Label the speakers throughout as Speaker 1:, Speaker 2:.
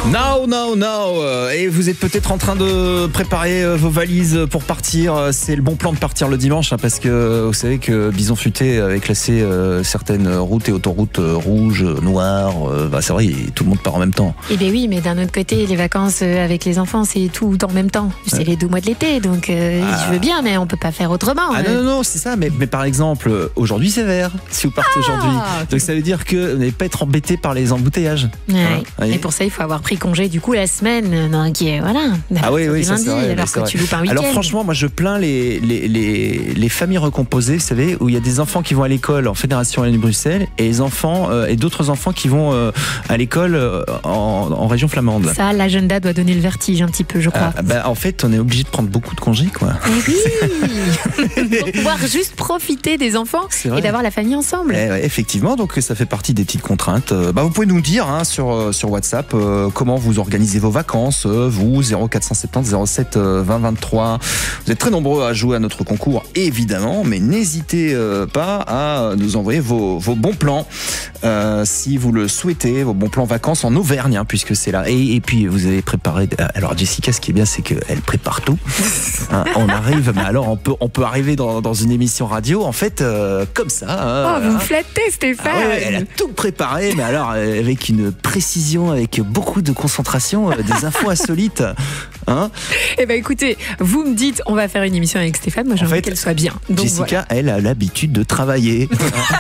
Speaker 1: No. Et vous êtes peut-être en train de préparer vos valises pour partir. C'est le bon plan de partir le dimanche, hein, parce que vous savez que Bison Futé avait classé certaines routes et autoroutes rouges, noires. C'est vrai, tout le monde part en même temps.
Speaker 2: Eh bien oui, mais d'un autre côté, les vacances avec les enfants, c'est tout en même temps. C'est les 2 mois de l'été, donc je veux bien, mais on peut pas faire autrement.
Speaker 1: Non, c'est ça. Mais par exemple, aujourd'hui c'est vert. Si vous partez aujourd'hui, donc ça veut dire que vous n'allez pas être embêté par les embouteillages.
Speaker 2: Ouais. Et pour ça, il faut avoir pris congé du coup la semaine, voilà.
Speaker 1: Oui, ça
Speaker 2: lundi,
Speaker 1: c'est vrai.
Speaker 2: alors que tu loupes un week-end.
Speaker 1: Alors franchement, moi je plains les familles recomposées, vous savez, où il y a des enfants qui vont à l'école en Fédération Wallonie-Bruxelles et les enfants et d'autres enfants qui vont à l'école en région flamande.
Speaker 2: Ça, l'agenda doit donner le vertige un petit peu, je crois.
Speaker 1: En fait, on est obligé de prendre beaucoup de congés, quoi.
Speaker 2: Oui. Pour pouvoir juste profiter des enfants et d'avoir la famille ensemble.
Speaker 1: Effectivement, donc ça fait partie des petites contraintes. Vous pouvez nous dire sur WhatsApp comment vous organisez vos vacances, vous 0470 07 20 23. Vous êtes très nombreux à jouer à notre concours, évidemment, mais n'hésitez pas à nous envoyer vos bons plans si vous le souhaitez, vos bons plans vacances en Auvergne, puisque c'est là. Et puis vous avez préparé. Alors Jessica, ce qui est bien, c'est qu'elle prépare tout. On arrive, mais alors on peut arriver dans une émission radio, en fait, comme ça.
Speaker 2: Vous me flattez, Stéphane.
Speaker 1: Elle a tout préparé, mais alors avec une précision, avec beaucoup de concentration, des infos insolites.
Speaker 2: Écoutez, vous me dites, on va faire une émission avec Stéphane. Moi, j'ai envie qu'elle soit bien. Donc,
Speaker 1: Jessica, elle a l'habitude de travailler.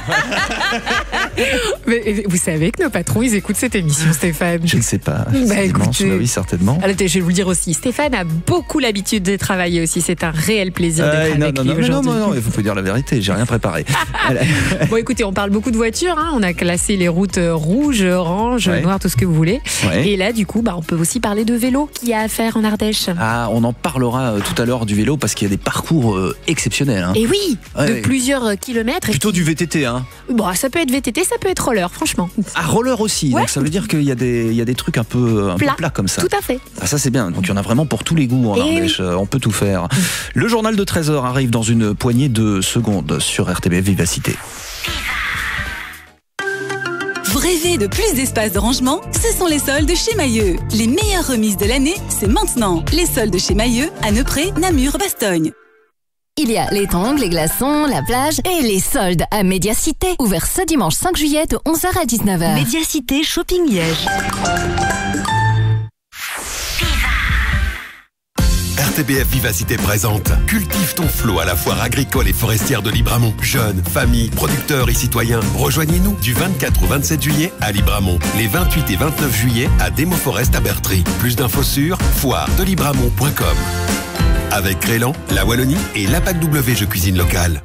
Speaker 2: Mais vous savez que nos patrons, ils écoutent cette émission, Stéphane.
Speaker 1: Je ne sais pas.
Speaker 2: Écoutez,
Speaker 1: oui, certainement.
Speaker 2: Alors, je vais vous le dire aussi. Stéphane a beaucoup l'habitude de travailler aussi. C'est un réel plaisir d'être avec lui aujourd'hui.
Speaker 1: Non, vous pouvez dire la vérité. J'ai rien préparé.
Speaker 2: Bon, écoutez, on parle beaucoup de voitures. On a classé les routes rouges, oranges, noires, tout ce que vous voulez. Et là, du coup, on peut aussi parler de vélo qu'il y a à faire en Ardèche.
Speaker 1: On en parlera tout à l'heure du vélo parce qu'il y a des parcours exceptionnels.
Speaker 2: Et oui, de plusieurs kilomètres.
Speaker 1: Plutôt du VTT.
Speaker 2: Ça peut être VTT, ça peut être roller, franchement.
Speaker 1: Roller aussi. Donc ça veut dire qu'il y a des trucs un peu plats comme ça.
Speaker 2: Tout à fait.
Speaker 1: Ça c'est bien. Donc il y en a vraiment pour tous les goûts en Ardèche. On peut tout faire. Le journal de 13h arrive dans une poignée de secondes sur RTBF Vivacité.
Speaker 3: Vous rêvez de plus d'espace de rangement? Ce sont les soldes chez Mailleux. Les meilleures remises de l'année, c'est maintenant. Les soldes chez Mailleux, à Neupré, Namur, Bastogne.
Speaker 4: Il y a les tongs, les glaçons, la plage et les soldes à Médiacité. Ouvert ce dimanche 5 juillet de 11h à 19h.
Speaker 5: Médiacité Shopping Liège.
Speaker 6: RTBF Vivacité présente Cultive ton flot à la foire agricole et forestière de Libramont. Jeunes, familles, producteurs et citoyens, rejoignez-nous du 24 au 27 juillet à Libramont. Les 28 et 29 juillet à Démoforest à Bertry. Plus d'infos sur foiredelibramont.com. Avec Crélan, la Wallonie et l'APAC W Jeux Cuisine Locale.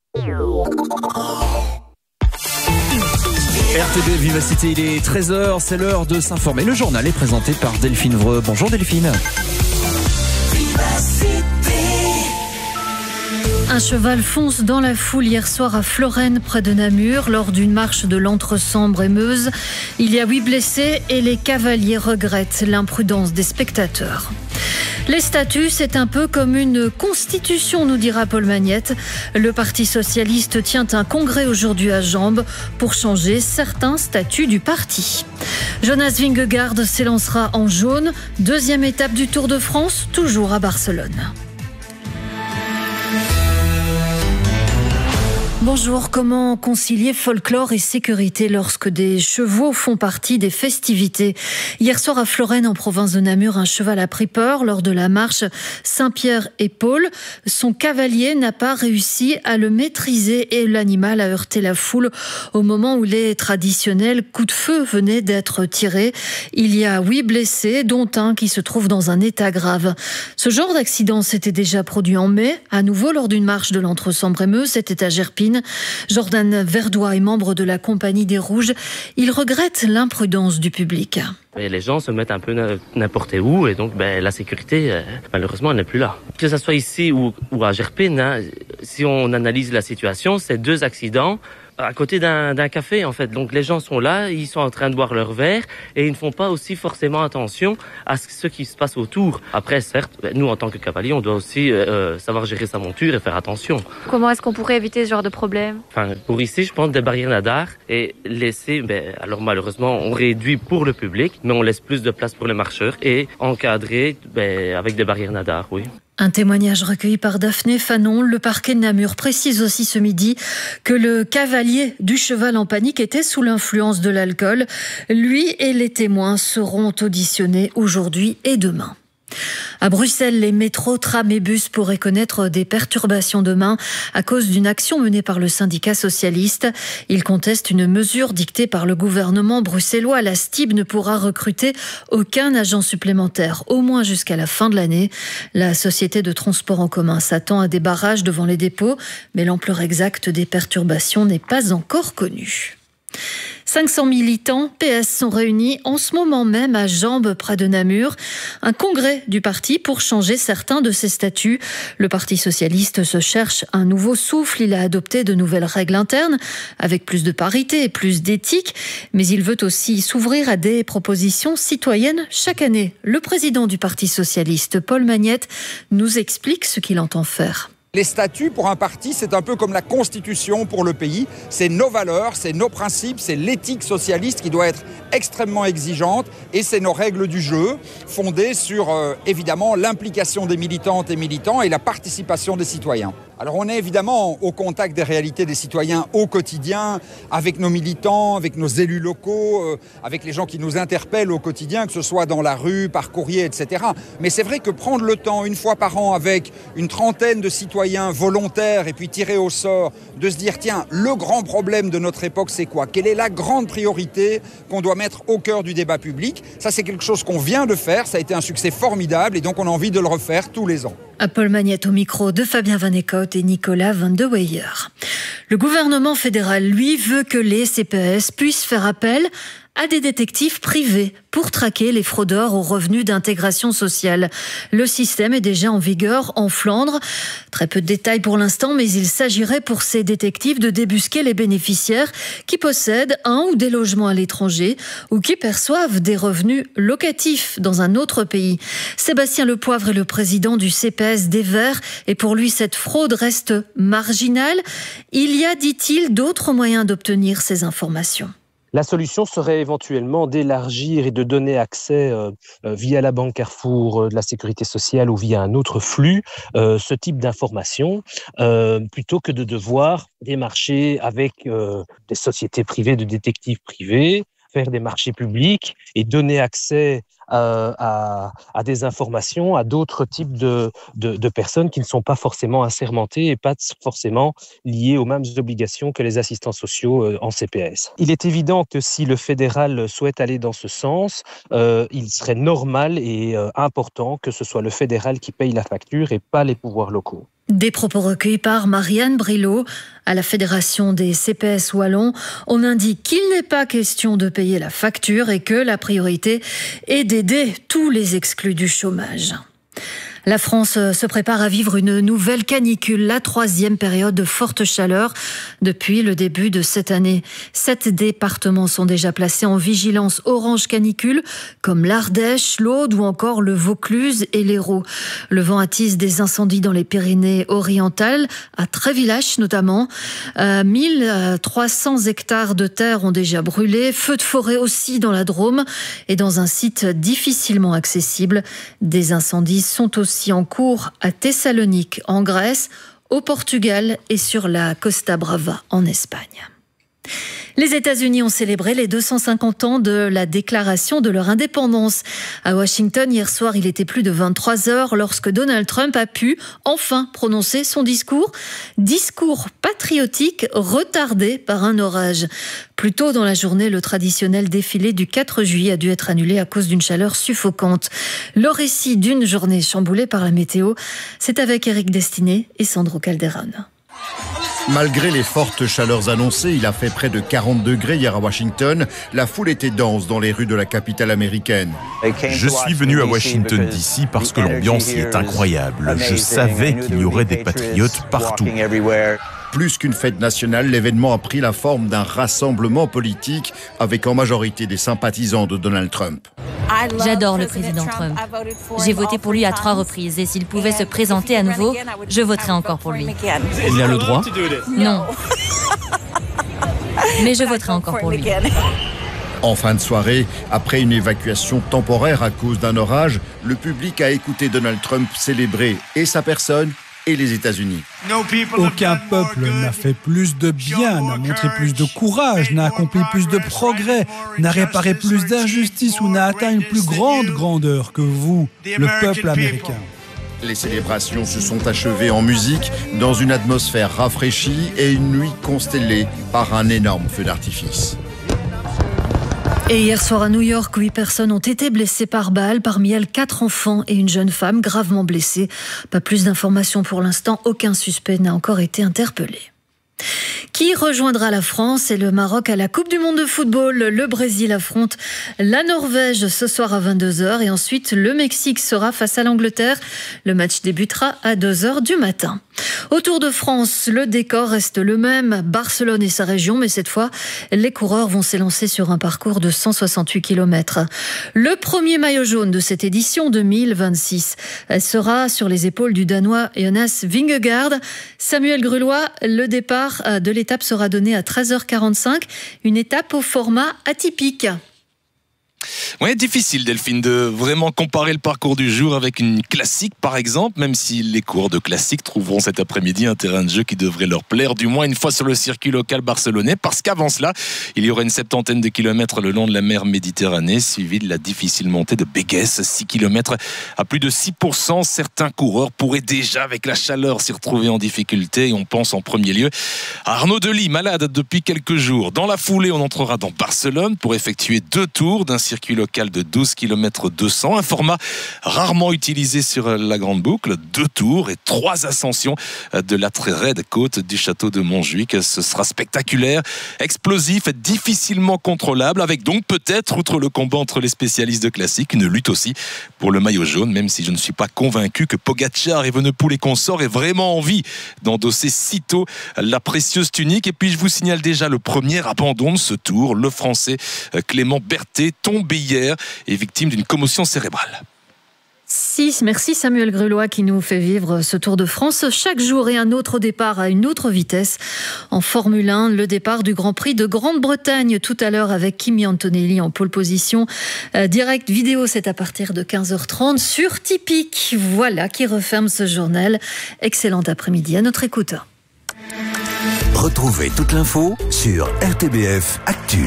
Speaker 1: RTB Vivacité, il est 13h, c'est l'heure de s'informer. Le journal est présenté par Delphine Vreux. Bonjour Delphine.
Speaker 7: Un cheval fonce dans la foule hier soir à Florenne, près de Namur, lors d'une marche de l'Entre-Sambre et Meuse. Il y a 8 blessés et les cavaliers regrettent l'imprudence des spectateurs. Les statuts, c'est un peu comme une constitution, nous dira Paul Magnette. Le Parti socialiste tient un congrès aujourd'hui à Jambes pour changer certains statuts du parti. Jonas Vingegaard s'élancera en jaune. 2e étape du Tour de France, toujours à Barcelone. Bonjour, comment concilier folklore et sécurité lorsque des chevaux font partie des festivités? Hier soir à Florenne, en province de Namur, un cheval a pris peur lors de la marche Saint-Pierre et Paul. Son cavalier n'a pas réussi à le maîtriser et l'animal a heurté la foule au moment où les traditionnels coups de feu venaient d'être tirés. Il y a 8 blessés, dont un qui se trouve dans un état grave. Ce genre d'accident s'était déjà produit en mai, à nouveau lors d'une marche de l'Entre-Sambre et Meuse, c'était à Gerpine. Jordan Verdois est membre de la Compagnie des Rouges. Il regrette l'imprudence du public.
Speaker 8: Et les gens se mettent un peu n'importe où et donc la sécurité, malheureusement, elle n'est plus là. Que ce soit ici ou à Gerpine, si on analyse la situation, c'est 2 accidents à côté d'un café en fait. Donc les gens sont là, ils sont en train de boire leur verre et ils ne font pas aussi forcément attention à ce qui se passe autour. Après certes, nous en tant que cavalier, on doit aussi savoir gérer sa monture et faire attention.
Speaker 9: Comment est-ce qu'on pourrait éviter ce genre de problème?
Speaker 8: Pour ici, je pense des barrières nadar et laisser, alors malheureusement, on réduit pour le public, mais on laisse plus de place pour les marcheurs et encadrer avec des barrières nadar, oui.
Speaker 7: Un témoignage recueilli par Daphné Fanon. Le parquet de Namur précise aussi ce midi que le cavalier du cheval en panique était sous l'influence de l'alcool. Lui et les témoins seront auditionnés aujourd'hui et demain. À Bruxelles, les métros, trams et bus pourraient connaître des perturbations demain à cause d'une action menée par le syndicat socialiste. Ils contestent une mesure dictée par le gouvernement bruxellois. La STIB ne pourra recruter aucun agent supplémentaire, au moins jusqu'à la fin de l'année. La société de transport en commun s'attend à des barrages devant les dépôts, mais l'ampleur exacte des perturbations n'est pas encore connue. 500 militants PS sont réunis en ce moment même à Jambes, près de Namur. Un congrès du parti pour changer certains de ses statuts. Le Parti socialiste se cherche un nouveau souffle. Il a adopté de nouvelles règles internes avec plus de parité et plus d'éthique. Mais il veut aussi s'ouvrir à des propositions citoyennes chaque année. Le président du Parti socialiste, Paul Magnette, nous explique ce qu'il entend faire.
Speaker 10: Les statuts pour un parti, c'est un peu comme la constitution pour le pays. C'est nos valeurs, c'est nos principes, c'est l'éthique socialiste qui doit être extrêmement exigeante et c'est nos règles du jeu fondées sur évidemment l'implication des militantes et militants et la participation des citoyens. Alors on est évidemment au contact des réalités des citoyens au quotidien, avec nos militants, avec nos élus locaux, avec les gens qui nous interpellent au quotidien, que ce soit dans la rue, par courrier, etc. Mais c'est vrai que prendre le temps, une fois par an, avec une trentaine de citoyens volontaires et puis tirer au sort, de se dire tiens, le grand problème de notre époque c'est quoi? Quelle est la grande priorité qu'on doit mettre au cœur du débat public? Ça c'est quelque chose qu'on vient de faire, ça a été un succès formidable et donc on a envie de le refaire tous les ans.
Speaker 7: Paul Magnette au micro de Fabien Van Eekhout et Nicolas Van de Weyer. Le gouvernement fédéral, lui, veut que les CPS puissent faire appel à des détectives privés pour traquer les fraudeurs aux revenus d'intégration sociale. Le système est déjà en vigueur en Flandre. Très peu de détails pour l'instant, mais il s'agirait pour ces détectives de débusquer les bénéficiaires qui possèdent un ou des logements à l'étranger ou qui perçoivent des revenus locatifs dans un autre pays. Sébastien Lepoivre est le président du CPS des Verts et pour lui, cette fraude reste marginale. Il y a, dit-il, d'autres moyens d'obtenir ces informations.
Speaker 11: La solution serait éventuellement d'élargir et de donner accès via la Banque Carrefour de la Sécurité sociale ou via un autre flux, ce type d'informations, plutôt que de devoir démarcher avec des sociétés privées, de détectives privés, faire des marchés publics et donner accès à des informations à d'autres types de personnes qui ne sont pas forcément assermentées et pas forcément liées aux mêmes obligations que les assistants sociaux en CPS. Il est évident que si le fédéral souhaite aller dans ce sens, il serait normal et important que ce soit le fédéral qui paye la facture et pas les pouvoirs locaux.
Speaker 7: Des propos recueillis par Marianne Brilot. À la Fédération des CPS Wallons, on indique qu'il n'est pas question de payer la facture et que la priorité est d'aider tous les exclus du chômage. La France se prépare à vivre une nouvelle canicule, la 3e période de forte chaleur depuis le début de cette année. 7 départements sont déjà placés en vigilance orange canicule, comme l'Ardèche, l'Aude ou encore le Vaucluse et l'Hérault. Le vent attise des incendies dans les Pyrénées-Orientales, à Trévillach notamment. 1300 hectares de terre ont déjà brûlé, feux de forêt aussi dans la Drôme et dans un site difficilement accessible. Des incendies sont aussi en cours à Thessalonique, en Grèce, au Portugal et sur la Costa Brava, en Espagne. Les États-Unis ont célébré les 250 ans de la déclaration de leur indépendance. À Washington, hier soir, il était plus de 23 heures lorsque Donald Trump a pu enfin prononcer son discours. Discours patriotique retardé par un orage. Plus tôt dans la journée, le traditionnel défilé du 4 juillet a dû être annulé à cause d'une chaleur suffocante. Le récit d'une journée chamboulée par la météo, c'est avec Eric Destiné et Sandro Calderon.
Speaker 12: Malgré les fortes chaleurs annoncées, il a fait près de 40 degrés hier à Washington. La foule était dense dans les rues de la capitale américaine.
Speaker 13: Je suis venu à Washington DC parce que l'ambiance y est incroyable. Je savais qu'il y aurait des patriotes partout.
Speaker 12: Plus qu'une fête nationale, l'événement a pris la forme d'un rassemblement politique avec en majorité des sympathisants de Donald Trump.
Speaker 14: J'adore le président Trump. J'ai voté pour lui à 3 reprises et s'il pouvait se présenter à nouveau, je voterais encore pour lui.
Speaker 1: Il a le droit ?
Speaker 14: Non. Mais je voterai encore pour lui.
Speaker 12: En fin de soirée, après une évacuation temporaire à cause d'un orage, le public a écouté Donald Trump célébrer et sa personne et les États-Unis.
Speaker 15: Aucun peuple n'a fait plus de bien, n'a montré plus de courage, n'a accompli plus de progrès, n'a réparé plus d'injustice ou n'a atteint une plus grande grandeur que vous, le peuple américain.
Speaker 12: Les célébrations se sont achevées en musique, dans une atmosphère rafraîchie et une nuit constellée par un énorme feu d'artifice.
Speaker 7: Et hier soir à New York, 8 personnes ont été blessées par balle, parmi elles 4 enfants et une jeune femme gravement blessée. Pas plus d'informations pour l'instant, aucun suspect n'a encore été interpellé. Qui rejoindra la France et le Maroc à la Coupe du Monde de football? Le Brésil affronte la Norvège ce soir à 22h et ensuite le Mexique sera face à l'Angleterre. Le match débutera à 2h du matin. Au Tour de France, le décor reste le même, Barcelone et sa région, mais cette fois, les coureurs vont s'élancer sur un parcours de 168 km. Le premier maillot jaune de cette édition 2026 sera sur les épaules du Danois Jonas Vingegaard. Samuel Grulois, le départ de l'étape sera donné à 13h45, une étape au format atypique.
Speaker 16: Ouais, difficile Delphine de vraiment comparer le parcours du jour avec une classique par exemple, même si les coureurs de classique trouveront cet après-midi un terrain de jeu qui devrait leur plaire, du moins une fois sur le circuit local barcelonais, parce qu'avant cela, il y aura une 70aine de kilomètres le long de la mer Méditerranée, suivi de la difficile montée de Béguès, 6 km à plus de 6%. Certains coureurs pourraient déjà, avec la chaleur, s'y retrouver en difficulté, et on pense en premier lieu à Arnaud Delis, malade depuis quelques jours. Dans la foulée, on entrera dans Barcelone pour effectuer 2 tours d'un circuit local de 12 km 200, un format rarement utilisé sur la grande boucle, 2 tours et 3 ascensions de la très raide côte du château de Montjuic. Ce sera spectaculaire, explosif, difficilement contrôlable, avec donc peut-être, outre le combat entre les spécialistes de classique, une lutte aussi pour le maillot jaune, même si je ne suis pas convaincu que Pogacar, Evenepoel et consorts aient vraiment envie d'endosser sitôt la précieuse tunique. Et puis je vous signale déjà le premier abandon de ce tour, le Français Clément Berthet, tombé hier et victime d'une commotion cérébrale.
Speaker 7: Merci Samuel Grulois qui nous fait vivre ce Tour de France chaque jour et un autre départ à une autre vitesse. En Formule 1, le départ du Grand Prix de Grande-Bretagne tout à l'heure avec Kimi Antonelli en pole position. Direct vidéo, c'est à partir de 15h30 sur Tipeee. Voilà qui referme ce journal. Excellent après-midi à notre écoute.
Speaker 17: Retrouvez toute l'info sur RTBF Actu.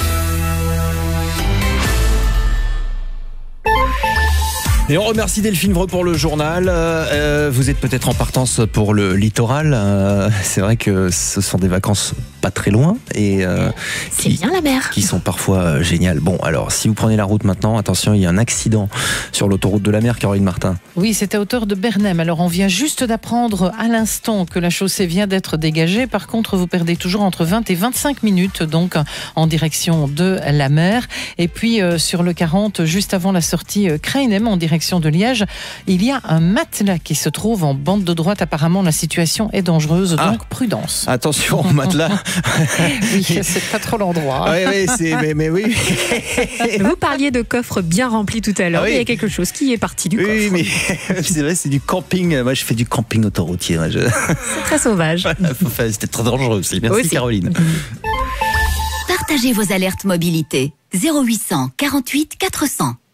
Speaker 1: Et on remercie Delphine Vreux pour le journal. Vous êtes peut-être en partance pour le littoral. C'est vrai que ce sont des vacances pas très loin et
Speaker 2: c'est bien la mer.
Speaker 1: Qui sont parfois géniales. Bon, alors si vous prenez la route maintenant, attention, il y a un accident sur l'autoroute de la mer, Caroline Martin.
Speaker 18: Oui, c'est à hauteur de Bernhem. Alors on vient juste d'apprendre à l'instant que la chaussée vient d'être dégagée. Par contre, vous perdez toujours entre 20 et 25 minutes donc en direction de la mer. Et puis sur le 40, juste avant la sortie Krainem en direction de Liège, il y a un matelas qui se trouve en bande de droite. Apparemment, la situation est dangereuse, donc prudence.
Speaker 1: Attention au matelas.
Speaker 18: Oui, c'est pas trop l'endroit.
Speaker 1: Mais oui.
Speaker 2: Vous parliez de coffres bien remplis tout à l'heure.
Speaker 1: Oui.
Speaker 2: Il y a quelque chose qui est parti du coffre.
Speaker 1: Oui, mais c'est vrai, c'est du camping. Moi, je fais du camping autoroutier.
Speaker 2: C'est très sauvage.
Speaker 1: C'était très dangereux aussi. Merci
Speaker 2: aussi.
Speaker 1: Caroline.
Speaker 4: Partagez vos alertes mobilité. 0800 48 400.